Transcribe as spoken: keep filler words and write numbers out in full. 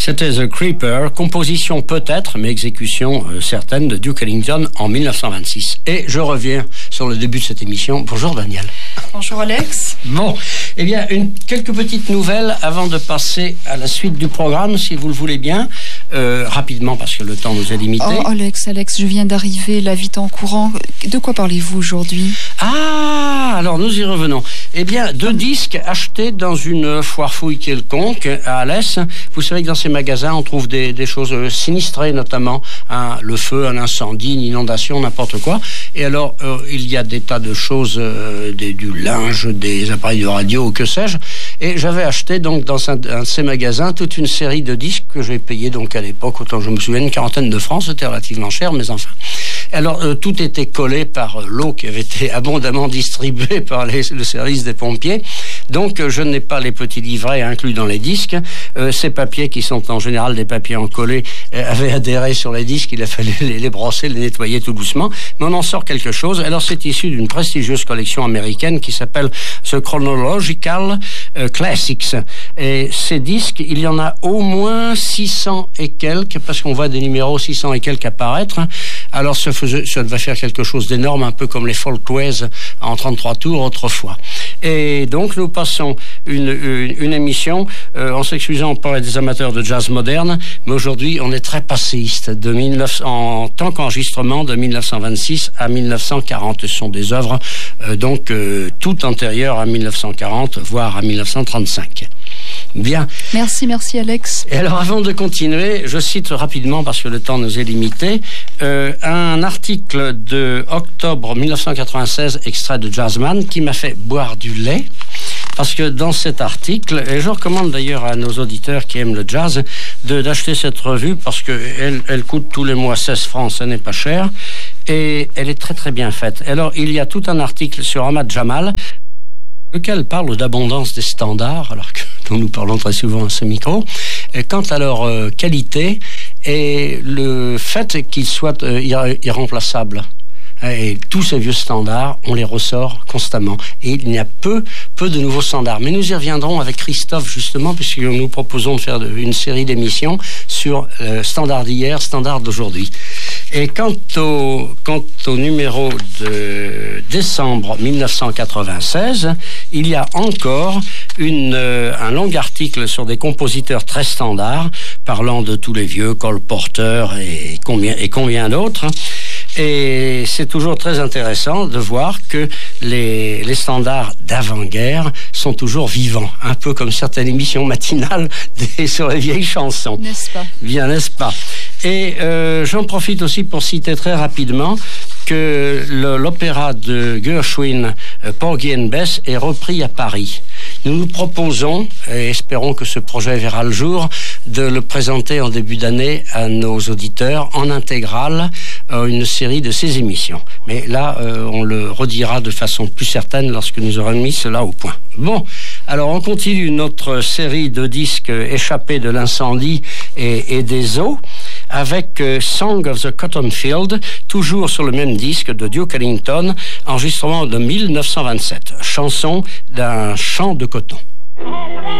C'était The Creeper, composition peut-être, mais exécution euh, certaine de Duke Ellington en dix-neuf cent vingt-six. Et je reviens sur le début de cette émission. Bonjour Daniel. Bonjour Alex. Bon, eh bien, une, quelques petites nouvelles avant de passer à la suite du programme, si vous le voulez bien. Euh, rapidement, parce que le temps nous est limité. Oh Alex, Alex, je viens d'arriver, là, vite en courant. De quoi parlez-vous aujourd'hui? Ah, alors nous y revenons. Eh bien, deux disques achetés dans une foire fouille quelconque à Alès. Vous savez que dans ces magasins, on trouve des, des choses sinistrées, notamment hein, le feu, un incendie, une inondation, n'importe quoi. Et alors, euh, il y a des tas de choses, euh, des, du linge, des appareils de radio, que sais-je. Et j'avais acheté donc dans un, un de ces magasins toute une série de disques que j'ai payé donc à l'époque, autant je me souviens, une quarantaine de francs, c'était relativement cher, mais enfin. Alors, euh, tout était collé par euh, l'eau qui avait été abondamment distribuée par les, le service des pompiers. Donc, euh, je n'ai pas les petits livrets inclus dans les disques. Euh, ces papiers, qui sont en général des papiers encollés, euh, avaient adhéré sur les disques. Il a fallu les, les brosser, les nettoyer tout doucement. Mais on en sort quelque chose. Alors, c'est issu d'une prestigieuse collection américaine qui s'appelle The Chronological euh, Classics. Et ces disques, il y en a au moins six cents et quelques, parce qu'on voit des numéros six cents et quelques apparaître. Alors, ce ça devait faire quelque chose d'énorme, un peu comme les Folkways en trente-trois tours autrefois. Et donc, nous passons une, une, une émission euh, en s'excusant pour des amateurs de jazz moderne, mais aujourd'hui, on est très passéiste de dix-neuf en tant qu'enregistrement de dix-neuf cent vingt-six à dix-neuf cent quarante. Ce sont des œuvres euh, donc euh, toutes antérieures à dix-neuf cent quarante, voire à dix-neuf cent trente-cinq. Bien. Merci, merci Alex. Et alors, avant de continuer, je cite rapidement, parce que le temps nous est limité, euh, un article de octobre dix-neuf cent quatre-vingt-seize, extrait de Jazzman, qui m'a fait boire du lait. Parce que dans cet article, et je recommande d'ailleurs à nos auditeurs qui aiment le jazz de, d'acheter cette revue, parce qu'elle elle coûte tous les mois seize francs, ça n'est pas cher, et elle est très très bien faite. Alors, il y a tout un article sur Ahmad Jamal, lequel parle d'abondance des standards, alors que dont nous parlons très souvent à ce micro, et quant à leur euh, qualité et le fait qu'ils soient euh, irré- irremplaçables. Et tous ces vieux standards, on les ressort constamment. Et il y a peu, peu de nouveaux standards. Mais nous y reviendrons avec Christophe, justement, puisque nous proposons de faire de, une série d'émissions sur euh, standards d'hier, standards d'aujourd'hui. Et quant au, quant au numéro de décembre dix-neuf cent quatre-vingt-seize, il y a encore une, euh, un long article sur des compositeurs très standards, parlant de tous les vieux, Cole Porter et combien, et combien d'autres. Et c'est toujours très intéressant de voir que les, les standards d'avant-guerre sont toujours vivants, un peu comme certaines émissions matinales des, sur les vieilles chansons. N'est-ce pas? Bien, n'est-ce pas? Et euh, j'en profite aussi pour citer très rapidement que le, l'opéra de Gershwin, euh, Porgy and Bess, est repris à Paris. Nous nous proposons, et espérons que ce projet verra le jour, de le présenter en début d'année à nos auditeurs en intégrale, euh, une série de ces émissions. Mais là, euh, on le redira de façon plus certaine lorsque nous aurons mis cela au point. Bon, alors on continue notre série de disques échappés de l'incendie et, et des eaux, avec euh, Song of the Cotton Field, toujours sur le même disque de Duke Ellington, enregistrement de dix-neuf cent vingt-sept, chanson d'un champ de coton.